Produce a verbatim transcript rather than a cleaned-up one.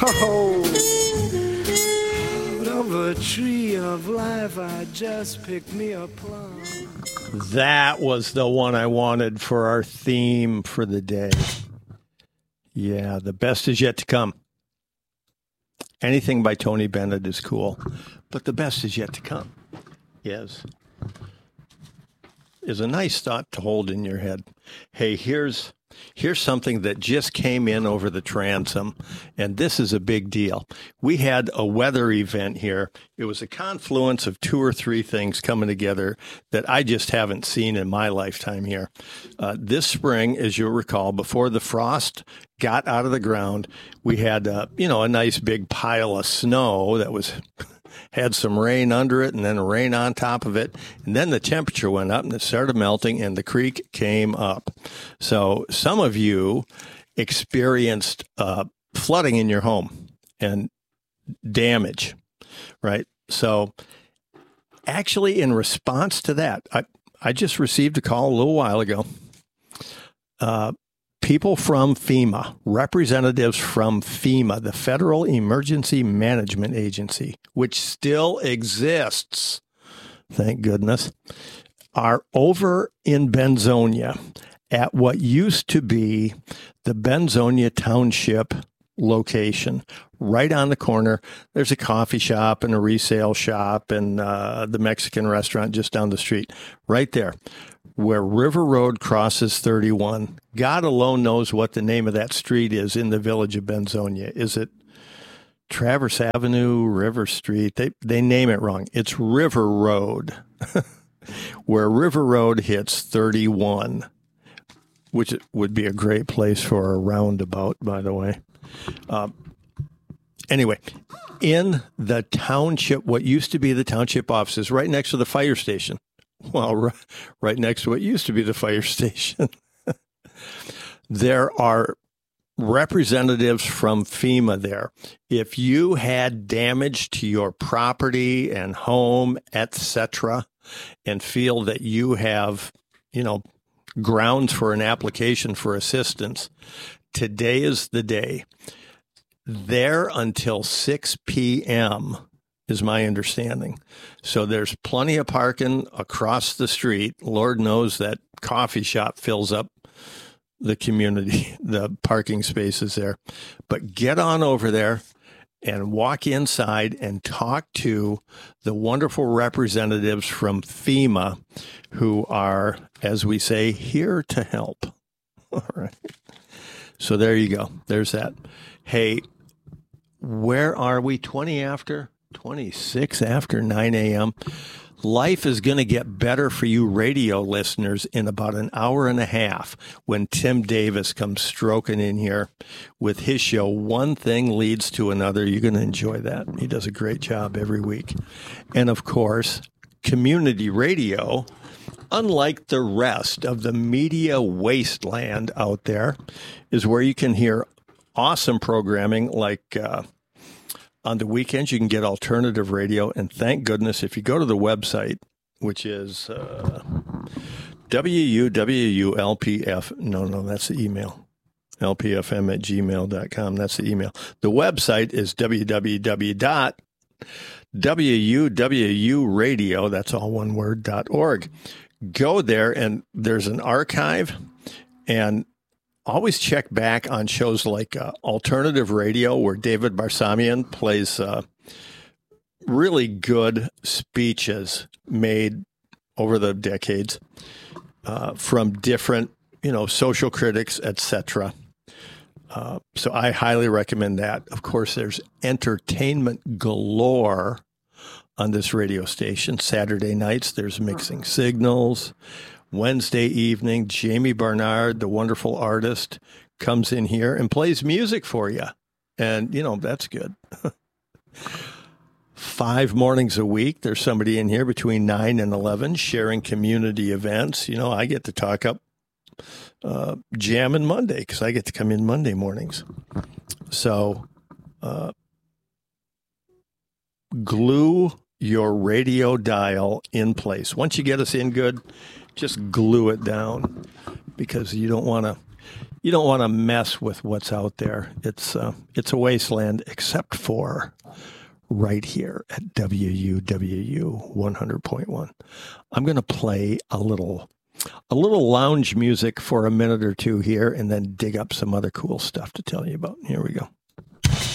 Oh, out of a tree of life, I just picked me a plum. That was the one I wanted for our theme for the day. Yeah, the best is yet to come. Anything by Tony Bennett is cool, but the best is yet to come. Yes. Is a nice thought to hold in your head. Hey, here's here's something that just came in over the transom, and this is a big deal. We had a weather event here. It was a confluence of two or three things coming together that I just haven't seen in my lifetime here. Uh, this spring, as you'll recall, before the frost got out of the ground, we had uh, you know a nice big pile of snow that was had some rain under it and then rain on top of it. And then the temperature went up and it started melting and the creek came up. So some of you experienced uh, flooding in your home and damage, right? So actually in response to that, I, I just received a call a little while ago. Uh, People from FEMA, representatives from FEMA, the Federal Emergency Management Agency, which still exists, thank goodness, are over in Benzonia at what used to be the Benzonia Township location. Right on the corner, there's a coffee shop and a resale shop and uh, the Mexican restaurant just down the street. Right there, where River Road crosses thirty-one. God alone knows what the name of that street is in the village of Benzonia. Is it Traverse Avenue, River Street? They they name it wrong. It's River Road, where River Road hits thirty-one, which would be a great place for a roundabout, by the way. Uh, anyway, in the township, what used to be the township offices, right next to the fire station. Well, right, right next to what used to be the fire station, there are representatives from FEMA there. If you had damage to your property and home, et cetera, and feel that you have, you know, grounds for an application for assistance, today is the day. There until six p.m. is my understanding. So there's plenty of parking across the street. Lord knows that coffee shop fills up the community, the parking spaces there. But get on over there and walk inside and talk to the wonderful representatives from FEMA who are, as we say, here to help. All right. So there you go. There's that. Hey, where are we? twenty after? twenty-six after nine a.m. Life is going to get better for you radio listeners in about an hour and a half when Tim Davis comes stroking in here with his show. One thing leads to another. You're going to enjoy that. He does a great job every week. And of course, community radio, unlike the rest of the media wasteland out there, is where you can hear awesome programming like uh, on the weekends, you can get alternative radio. And thank goodness, if you go to the website, which is uh, W U W U L P F, no, no, that's the email, L P F M at gmail dot com. That's the email. The website is w w w dot w u w u radio, that's all one word, dot org. Go there, and there's an archive, and always check back on shows like uh, Alternative Radio, where David Barsamian plays uh, really good speeches made over the decades uh, from different, you know, social critics, et cetera. Uh, so I highly recommend that. Of course, there's entertainment galore on this radio station. Saturday nights, there's Mixing Signals. Wednesday evening, Jamie Barnard, the wonderful artist, comes in here and plays music for you. And, you know, that's good. Five mornings a week, there's somebody in here between nine and eleven sharing community events. You know, I get to talk up uh, Jamming Monday because I get to come in Monday mornings. So uh, glue your radio dial in place. Once you get us in good, just glue it down, because you don't want to, you don't want to mess with what's out there. It's uh, it's a wasteland, except for right here at W U W U one hundred point one. I'm going to play a little a little lounge music for a minute or two here, and then dig up some other cool stuff to tell you about. Here we go.